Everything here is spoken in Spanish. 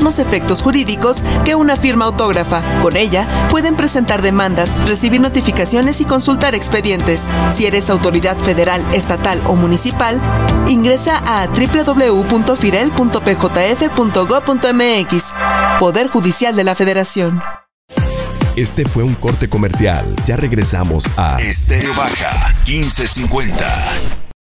mismos efectos jurídicos que una firma autógrafa. Con ella, pueden presentar demandas, recibir notificaciones y consultar expedientes. Si eres autoridad federal, estatal o municipal, ingresa a www.firel.pjf.gov.mx. Poder Judicial de la Federación. Este fue un corte comercial. Ya regresamos a Estéreo Baja 1550.